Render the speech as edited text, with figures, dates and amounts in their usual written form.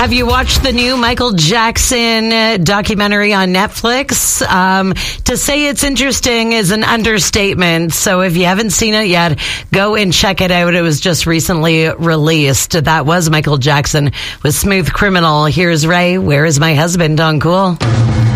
Have you watched the new Michael Jackson documentary on Netflix? To say it's interesting is an understatement. So if you haven't seen it yet, go and check it out. It was just recently released. That was Michael Jackson with Smooth Criminal. Here's Ray. Where is my husband on Cool?